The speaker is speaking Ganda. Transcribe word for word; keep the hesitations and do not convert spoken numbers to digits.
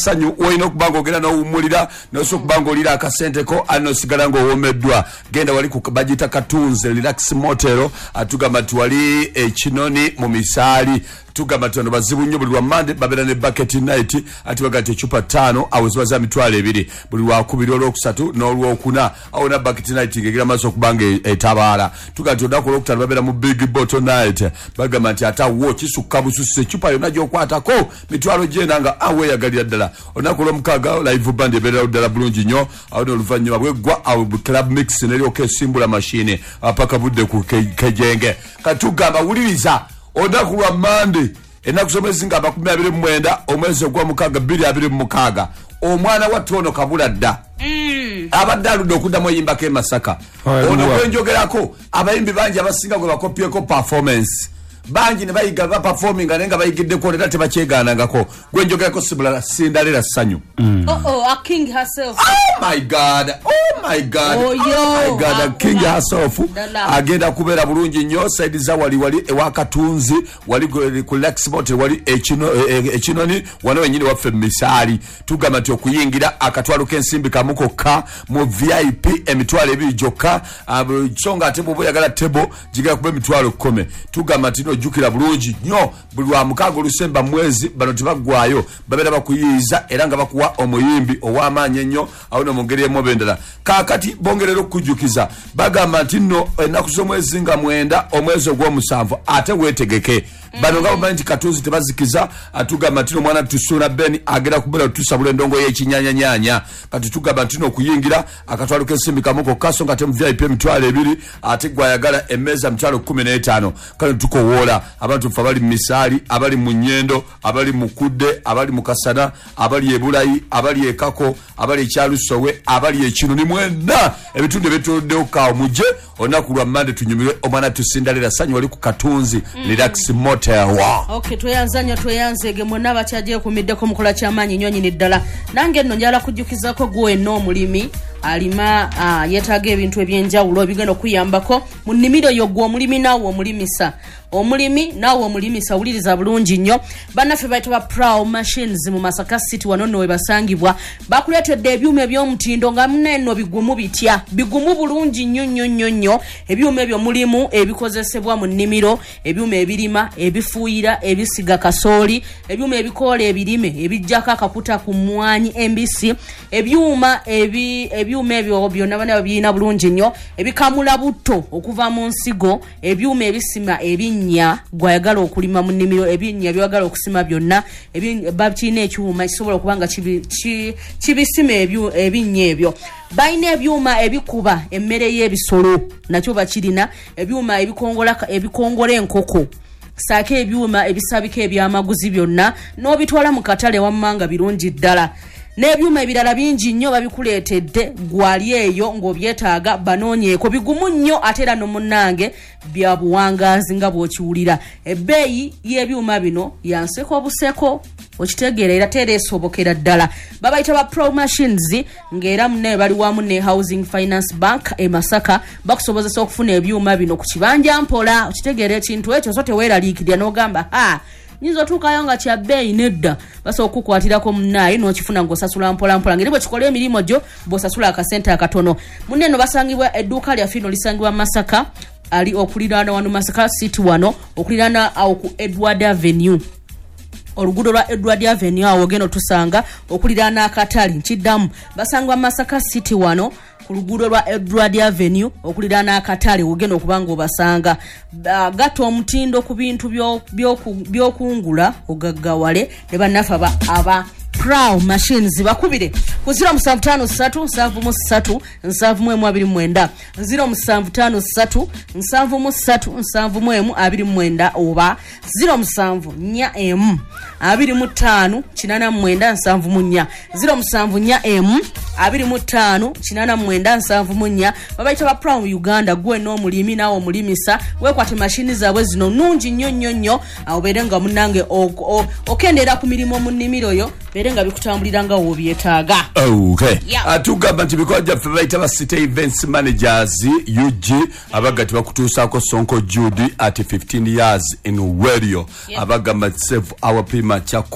sanyu oyino kubango gera no umulira no so kubango lira akasente ko ano sigalango womeddwa genda wali ku bajita katunze relax motero atugamba tuwali e Kinoni mu misali tugamba tono bazibu nnyo buli wa Monday babera ne bucket night ati bagate chupa tano awezwa za mitwale ebiri buli wa kubiri olwokusatu n'olwokuna awona bucket night ngegera maso kubanga etabala tugati odako olwokutano babera mu big bottle night bagamba nti ata wo kisukka bususe chupa yona gyokwatako mitwalo jenanga awe yagalira ddala onako olwomukaga live band ebera ddala bulungi nnyo awo oluvanyuma bwegwa awo club mix neryo kesimbula machine apaka budde ku kejenge katugamba wuliriza odaku lwa Monday enakusomeza nga makumi abiri mu mwenda omwezi gwa mukaga bbiri abiri mu mukaga omwana wa Tono Kabula dda mm. abaddalude okuddamu oyimba ke Masaka ono kwenjogerako abayimbi bangi abasinga gwe bakopieko performance bangi ne bayiga ba performing nga bayigidde ko leta tebakyeganangako gwenjogerako sibula sindalera sanyu mm. oh oh a king herself oh my god oh my god oh, yo, oh my god a king herself agenda kubera bulungi nnyo side za wali wali ewa Katunzi wali ku Lexbot wali ekino ekinoni wano wenyini waffe misali tugamba ti okuyingira akatwalo kensimbi kamuko ka mu V I P emitwalo ebiri jokka songa ate bo yagala tebo jiga kube mitwalo kumi tugamba ti jukira bulungi nnyo buli wa mukago Lusemba mwezi bano tibagwayo babera bakuyiza era nga bakuwa omuyimbi ow'amaanyi nnyo awo no mungeri emobendera kakati bongerero kujukiza bagamba nti nno enaku z'omwezi nga mwenda omwezi ogw'omusanvu ate wetegeke bano nga bamanyi nti Katunzi tebazikiza atugamba nti omwana tusuna Ben agera kubera tusabula endongo y'ekinyanyanyanya kati tugamba nti okuyingira akatwalo k'ensimbi kamuko kaso nga temu V I P emitwalo ebiri ate gwayagala emmeeza mitwalo kumi n'etaano kale tukowola abantu fa bali misali abali mu Nyendo abali mu Kudde abali mu Kasana abali ebulayi abali ekako abali ekyalusowe abali ekinoni mwenda ebitunde betoloddewo kawo muje onaku lwa Monday tunyumirwe omwana tusindalira sanyu wali ku Katunzi mm. relax motel okay tweyanzanya tweyanzege mwonna bakyaje kumiddeko mukola ky'amaanyi nnyo nyini ddala nange nno njala kujjukizako gwe no mulimi alima uh, yetaaga ebintu ebyenjawulo ebigenda okuyambako mu nnimiro yo gwe omulimi naawe omulimisa omulimi naawe omulimisa wuliriza bulungi nnyo bannaffe bayitibwa Prow Machines mu Masaka City wano nno we basangibwa bakuleetedde ebyuma eby'omutindo nga muneno bigumu bitya bigumu bulungi nnyo nnyo nnyo nnyo ebyuma ebyo mulimu ebikozesebwa mu nnimiro ebyuma ebirima ebifuuyira ebisiga kasooli ebyuma ebikoola ebirime ebijjako akakuta ku mmwanyi embisi ebyuma ebi, ebi ebyuma ebyo byonna bana byina bulungi nnyo ebikamula butto okuva mu nsigo ebyuma ebisima ebinnya gwayagala okulima mu nnimiro ebinnya byagala okusima byonna babina ekyuma kisobola okubanga kibisima ebyo ebinnya ebyo bayina ebyuma ebikuba emmere y'ebisolo nakyo bakirina ebyuma ebikongola ebikongola enkoko saake ebyuma ebisabika ebyamaguzi byonna n'obitwala mu katale wammanga birungi ddala n'ebyuma ebirala bingi nnyo babikuleetedde gwali eyo ng'obyetaaga banoonyeeko bigumu nnyo ate era no munnange bya buwangazi nga bw'okiwulira ebbeeyi y'ebyuma bino yanseko obuseko okitegeera era tereesobokera ddala babayita ba Prow Machines ng'era munne bali wamu ne Housing Finance Bank e Masaka bakusobozesa okufuna ebyuma bino ku kibanja mpola okitegeera ekintu ekyo so teweeraliikirira n'ogamba ha nyinzo tukayo nga kya bbeeyi nedda basa okukwatirako munnayi n'okifuna ng'osasula mpola mpola ngeri bwe kikola emirimu gyo bw'osasula akasente akatono munne no basangibwa edduuka lya fino lisangibwa Masaka ali okuliraana wano Masaka City wano okuliraana awo ku Edward Avenue oluguudo lwa Edward Avenue awo geno tusanga okuliraana akatali nkiddamu basangibwa Masaka City wano ku luguudo lwa Edward Avenue okuliraana akatale ogenda okubanga obasanga gatta omutindo ku bintu by'okungula ogaggawale ne bannaffe aba Prow Machines bakubire ku zero seven five three seven three seven one two nine zero seven five three seven three seven one two nine oba zero seven four m abiri mu ttaano kinana mwenda nsanvu mu nnya zero seven four m abiri mu ttaano kinana mwenda nsanvu mu nnya babayita ba Prow Uganda gwe n'omulimi naawe omulimisa weekwate mashini zaabwe zino nungi nnyo nnyo nnyo awobere nga munnange okendera ku mirimu mu nnimiro yo bere nga bikutambulira nga wobyetaaga okay yeah. atugamba nti bikola gyaffe bayita ba City Events Managers U G abagati bakutuusaako Sonko Judy at fifteen years in Welio yeah. abagamba save our prima